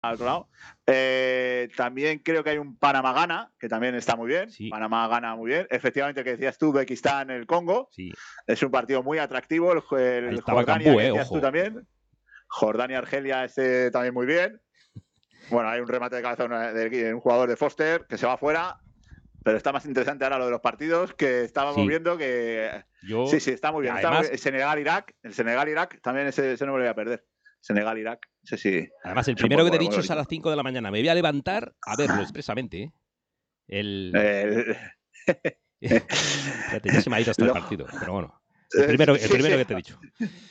al otro lado. También creo que hay un Panamá-Ghana, que también está muy bien. Sí. Panamá gana muy bien. Efectivamente, que decías tú, Uzbekistán, el Congo. Sí. Es un partido muy atractivo. Ahí El estaba Jordania, Cambú, que decías tú ojo. también. Jordania-Argelia, también muy bien. Bueno, hay un remate de cabeza de un jugador de Foster que se va fuera. Pero está más interesante ahora lo de los partidos que estábamos viendo que... Sí, está muy bien. Además, el Senegal-Irak también ese no me lo voy a perder. Senegal-Irak, sí. Además, el primero que te he dicho es a las 5 de la mañana. Me voy a levantar a verlo expresamente. Fíjate, ya se me ha ido hasta el partido, pero bueno. El primero que te he dicho.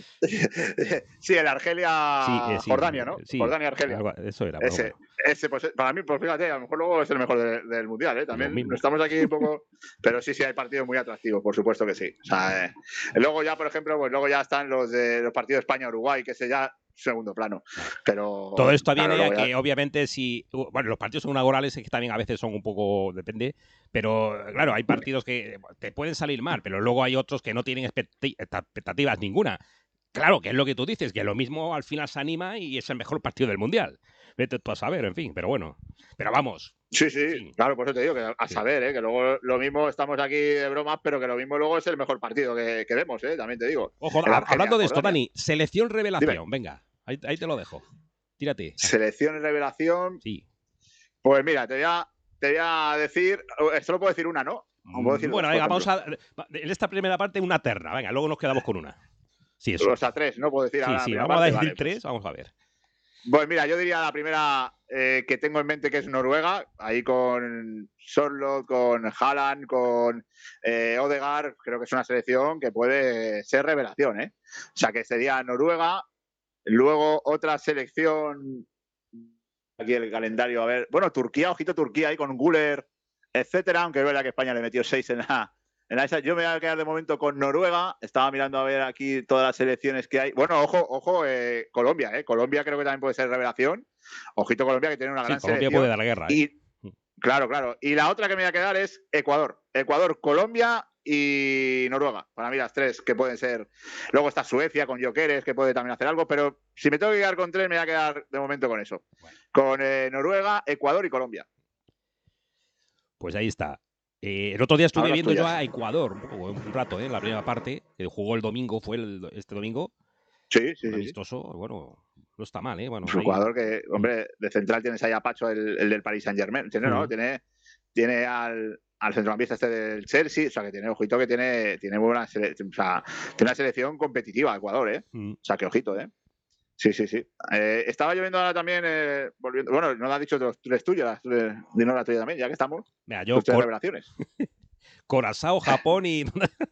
Sí, el Argelia-Jordania, ¿no? Sí, Jordania-Argelia. Eso era. Ese, pues, para mí, pues fíjate, a lo mejor luego es el mejor del Mundial, ¿eh? También estamos aquí un poco... Pero sí, hay partidos muy atractivos, por supuesto que sí. O sea, luego ya, por ejemplo, pues luego ya están los partidos de España-Uruguay, que ese ya segundo plano. Pero todo esto viene a que, obviamente, los partidos son inaugurales que también a veces son un poco, depende, pero claro, hay partidos que te pueden salir mal, pero luego hay otros que no tienen expectativas ninguna. Claro, que es lo que tú dices, que lo mismo al final se anima y es el mejor partido del Mundial. Vete tú a saber, en fin, pero bueno. Pero vamos. Sí, claro, por eso te digo que a saber, que luego lo mismo estamos aquí de bromas, pero que lo mismo luego es el mejor partido que vemos, también te digo. Ojo, hablando de esto, Dani, selección revelación, dime. Venga, ahí te lo dejo. Tírate. Selección y revelación. Sí. Pues mira, te voy a decir, solo puedo decir una, ¿no? Bueno, venga, vamos en esta primera parte una terna, venga, luego nos quedamos con una. Sí, eso. O sea, 3, ¿no? Puedo decir Sí, vamos a decir 3, vamos a ver. Pues mira, yo diría la primera que tengo en mente, que es Noruega, ahí con Sorloth, con Haaland, con Odegaard. Creo que es una selección que puede ser revelación, ¿eh? O sea, que sería Noruega. Luego otra selección, aquí el calendario, a ver, bueno, Turquía, ojito Turquía ahí con Güler, etcétera, aunque es verdad que España le metió 6 en la esa. Yo me voy a quedar de momento con Noruega. Estaba mirando a ver aquí todas las selecciones que hay. Bueno, ojo, Colombia, Colombia creo que también puede ser revelación. Ojito Colombia, que tiene una gran Colombia selección. Puede dar la guerra, Claro. Y la otra que me voy a quedar es Ecuador. Ecuador, Colombia y Noruega. Para mí las 3 que pueden ser. Luego está Suecia con Jokeres, que puede también hacer algo, pero si me tengo que quedar con 3, me voy a quedar de momento con eso. Bueno. Con Noruega, Ecuador y Colombia. Pues ahí está. El otro día estuve viendo yo a Ecuador un rato, en la primera parte, que jugó el domingo, fue este domingo. Sí. Amistoso, bueno, no está mal, Bueno, un jugador que, hombre, de central tienes ahí a Pacho, el del Paris Saint-Germain, ¿no? Tiene al centrocampista del Chelsea, o sea, que tiene, ojito, que tiene buena selección, o sea, tiene una selección competitiva Ecuador, O sea, que ojito, Sí. Estaba lloviendo ahora también, volviendo, bueno, no lo has dicho de los 3 tuyos, dinos la tuya también, ya que estamos. Mira, yo 3 revelaciones. Curazao, Japón y...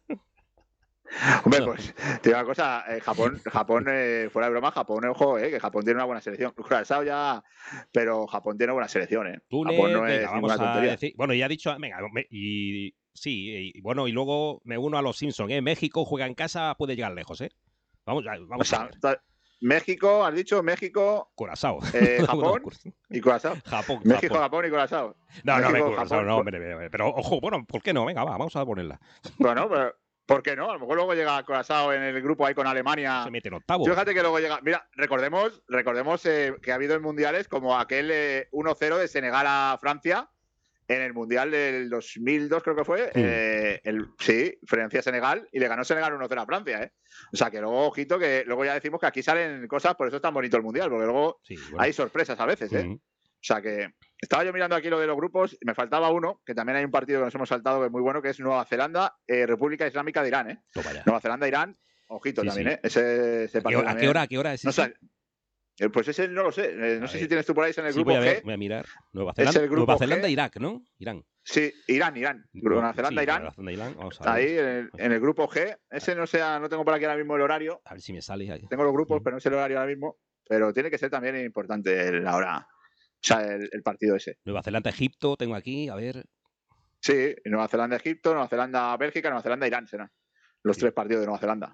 Hombre, pues te digo una cosa, Japón, fuera de broma, Japón, ojo, que Japón tiene una buena selección. Curazao ya, pero Japón tiene una buena selección, Túnez, Japón no venga, es ninguna tontería. decir, bueno, ya he dicho, venga, y bueno, y luego me uno a los Simpsons, México juega en casa, puede llegar lejos, Vamos o sea, a ver. México, has dicho, México, Curazao. Japón y Curazao. México, Japón y Curazao. No, Curazao no, hombre, pero ojo, bueno, ¿por qué no? Venga, vamos a ponerla. Bueno, pero ¿por qué no? A lo mejor luego llega Curazao en el grupo ahí con Alemania. Se mete en octavo. Fíjate que luego llega. Mira, recordemos que ha habido en mundiales como aquel 1-0 de Senegal a Francia en el mundial del 2002, creo que fue. Francia-Senegal, y le ganó Senegal 1-0 a Francia, O sea que luego, ojito, que luego ya decimos que aquí salen cosas, por eso es tan bonito el mundial, porque luego hay sorpresas a veces, O sea que estaba yo mirando aquí lo de los grupos, y me faltaba uno, que también hay un partido que nos hemos saltado que es muy bueno, que es Nueva Zelanda, República Islámica de Irán, Nueva Zelanda, Irán, ojito también, Ese partido ¿A qué hora es eso? Pues ese no lo sé. No sé si tienes tú por ahí en el grupo G. Voy a mirar. Nueva Zelanda, Irak, ¿no? Irán. Sí, Irán. Nueva Zelanda, Irán. Vamos a ver. Ahí en el grupo G. Ese no tengo por aquí ahora mismo el horario. A ver si me sale ahí. Tengo los grupos, pero no sé el horario ahora mismo. Pero tiene que ser también importante la hora. O sea, el partido ese. Nueva Zelanda, Egipto, tengo aquí, a ver. Sí, Nueva Zelanda, Egipto, Nueva Zelanda, Bélgica, Nueva Zelanda, Irán serán los 3 partidos de Nueva Zelanda.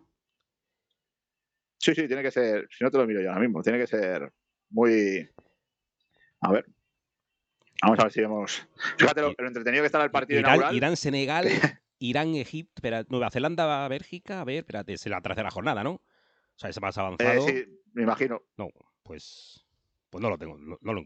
Sí, tiene que ser, si no te lo miro yo ahora mismo, tiene que ser muy... A ver. Vamos a ver si vemos... Fíjate lo entretenido que está el partido inaugural. Irán, Senegal, Irán, Egipto, Nueva Zelanda, Bélgica, a ver, espérate, es la tercera jornada, ¿no? O sea, es más avanzado. Sí, me imagino. No, pues Pues no lo tengo, no lo